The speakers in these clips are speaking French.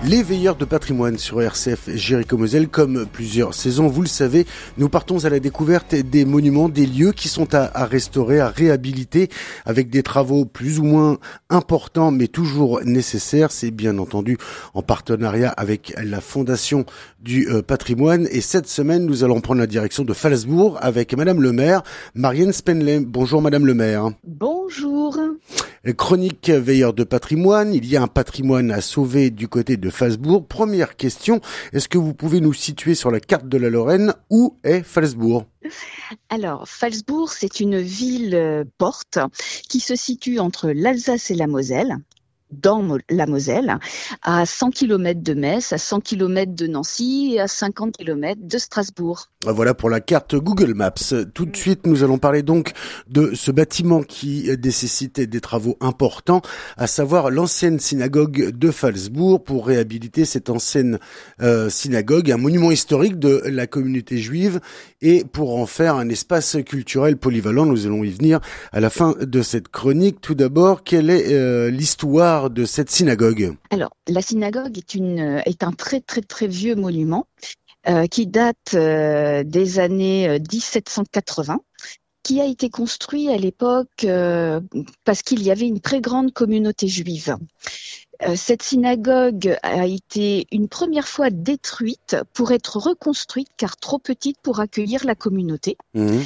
Les veilleurs de patrimoine sur RCF Jéricho-Moselle, comme plusieurs saisons, vous le savez, nous partons à la découverte des monuments, des lieux qui sont à restaurer, à réhabiliter, avec des travaux plus ou moins importants, mais toujours nécessaires. C'est bien entendu en partenariat avec la Fondation du patrimoine. Et cette semaine, nous allons prendre la direction de Phalsbourg avec Madame le maire, Marianne Spenley. Bonjour Madame le maire. Bonjour. Chronique veilleur de patrimoine, il y a un patrimoine à sauver du côté de Phalsbourg. Première question, est-ce que vous pouvez nous situer sur la carte de la Lorraine où est Phalsbourg ? Alors, Phalsbourg, c'est une ville-porte qui se situe entre l'Alsace et la Moselle, dans la Moselle, à 100 km de Metz, à 100 km de Nancy et à 50 km de Strasbourg. Voilà pour la carte Google Maps. Tout de suite, nous allons parler donc de ce bâtiment qui nécessite des travaux importants, à savoir l'ancienne synagogue de Phalsbourg, pour réhabiliter cette ancienne synagogue, un monument historique de la communauté juive, et pour en faire un espace culturel polyvalent. Nous allons y venir à la fin de cette chronique. Tout d'abord, quelle est l'histoire de cette synagogue ? Alors, la synagogue est un très très très vieux monument qui date des années 1780, qui a été construit à l'époque parce qu'il y avait une très grande communauté juive. Cette synagogue a été une première fois détruite pour être reconstruite car trop petite pour accueillir la communauté.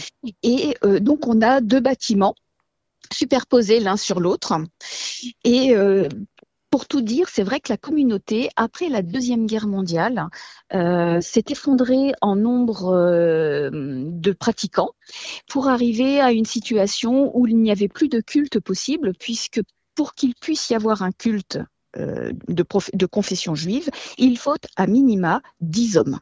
Et donc on a deux bâtiments superposés l'un sur l'autre. Et pour tout dire, c'est vrai que la communauté, après la Deuxième Guerre mondiale, s'est effondrée en nombre de pratiquants pour arriver à une situation où il n'y avait plus de culte possible, puisque pour qu'il puisse y avoir un culte de confession juive, il faut à minima 10 hommes.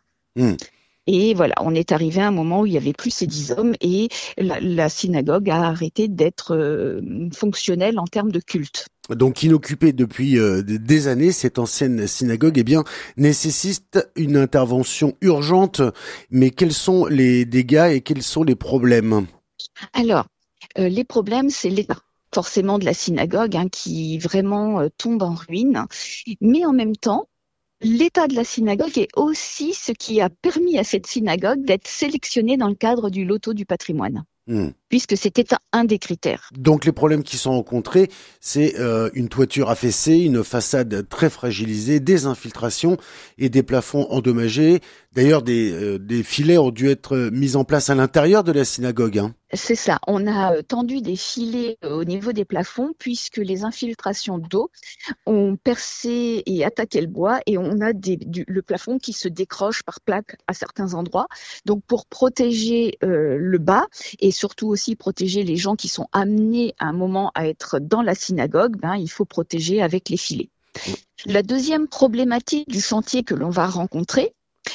Et voilà, on est arrivé à un moment où il n'y avait plus ces 10 hommes et la synagogue a arrêté d'être fonctionnelle en termes de culte. Donc inoccupée depuis des années, cette ancienne synagogue nécessite une intervention urgente. Mais quels sont les dégâts et quels sont les problèmes ? Alors, les problèmes, c'est l'état forcément de la synagogue qui vraiment tombe en ruine. Mais en même temps, l'état de la synagogue est aussi ce qui a permis à cette synagogue d'être sélectionnée dans le cadre du loto du patrimoine. Puisque c'était un des critères. Donc les problèmes qui sont rencontrés, c'est une toiture affaissée, une façade très fragilisée, des infiltrations et des plafonds endommagés. D'ailleurs, des filets ont dû être mis en place à l'intérieur de la synagogue. C'est ça, on a tendu des filets au niveau des plafonds puisque les infiltrations d'eau ont percé et attaqué le bois et on a le plafond qui se décroche par plaques à certains endroits. Donc pour protéger le bas et surtout aussi protéger les gens qui sont amenés à un moment à être dans la synagogue, il faut protéger avec les filets. La deuxième problématique du chantier que l'on va rencontrer,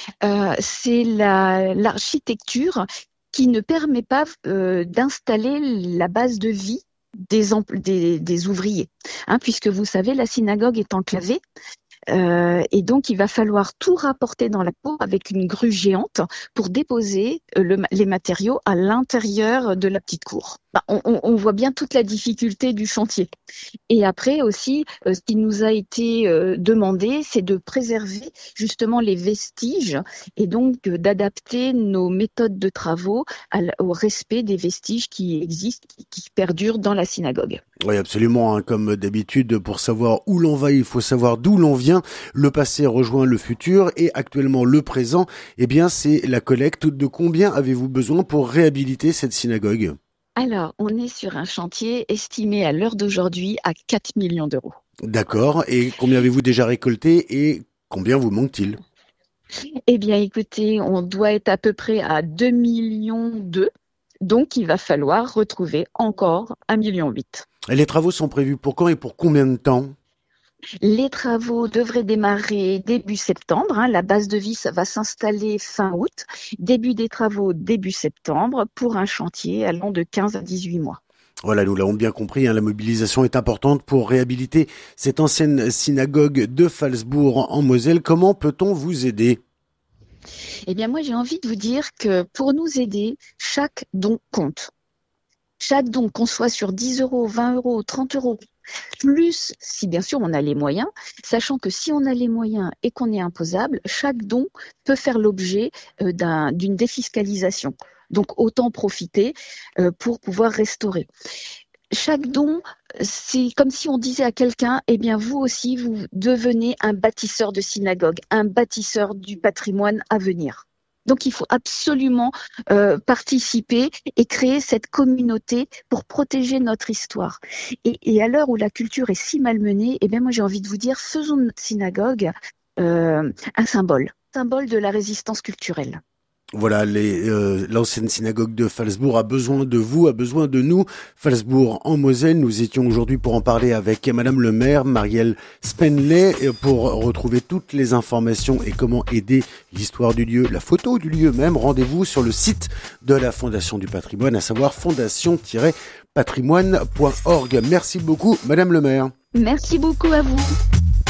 c'est l'architecture qui ne permet pas d'installer la base de vie des ouvriers. Puisque vous savez, la synagogue est enclavée. Et donc, il va falloir tout rapporter dans la cour avec une grue géante pour déposer les matériaux à l'intérieur de la petite cour. On voit bien toute la difficulté du chantier. Et après aussi, ce qui nous a été demandé, c'est de préserver justement les vestiges et donc d'adapter nos méthodes de travaux au respect des vestiges qui existent, qui perdurent dans la synagogue. Oui, absolument. Comme d'habitude, pour savoir où l'on va, il faut savoir d'où l'on vient. Le passé rejoint le futur et actuellement le présent. C'est la collecte. De combien avez-vous besoin pour réhabiliter cette synagogue ? Alors, on est sur un chantier estimé à l'heure d'aujourd'hui à 4 millions d'euros. D'accord. Et combien avez-vous déjà récolté et combien vous manque-t-il ? Écoutez, on doit être à peu près à 2,2 millions. Donc, il va falloir retrouver encore 1,8 million. Les travaux sont prévus pour quand et pour combien de temps ? Les travaux devraient démarrer début septembre. La base de vis va s'installer fin août. Début des travaux début septembre pour un chantier allant de 15 à 18 mois. Voilà, nous l'avons bien compris, la mobilisation est importante pour réhabiliter cette ancienne synagogue de Phalsbourg en Moselle. Comment peut-on vous aider ? Moi, j'ai envie de vous dire que pour nous aider, chaque don compte. Chaque don, qu'on soit sur 10 euros, 20 euros, 30 euros, plus si bien sûr on a les moyens, sachant que si on a les moyens et qu'on est imposable, chaque don peut faire l'objet d'une défiscalisation. Donc autant profiter pour pouvoir restaurer. Chaque don, c'est comme si on disait à quelqu'un, eh bien vous aussi, vous devenez un bâtisseur de synagogue, un bâtisseur du patrimoine à venir. Donc il faut absolument participer et créer cette communauté pour protéger notre histoire. Et à l'heure où la culture est si malmenée, eh bien moi j'ai envie de vous dire, faisons de notre synagogue un symbole de la résistance culturelle. Voilà, l'ancienne synagogue de Phalsbourg a besoin de vous, a besoin de nous. Phalsbourg en Moselle, nous étions aujourd'hui pour en parler avec Madame le maire, Marielle Spenley, pour retrouver toutes les informations et comment aider l'histoire du lieu, la photo du lieu même. Rendez-vous sur le site de la Fondation du Patrimoine, à savoir fondation-patrimoine.org. Merci beaucoup, Madame le maire. Merci beaucoup à vous.